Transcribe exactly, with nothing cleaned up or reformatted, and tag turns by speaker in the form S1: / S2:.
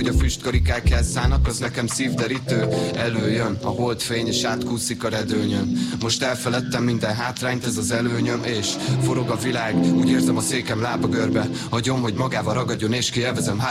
S1: a füstkarikák elszállnak, az nekem szívderítő. Előjön a holdfény és átkúszik a redőnyön. Most elfeledtem minden hátrányt, ez az előnyöm. És forog a világ, úgy érzem a székem lábagörbe. Hagyom, hogy magával ragadjon és kielvezem.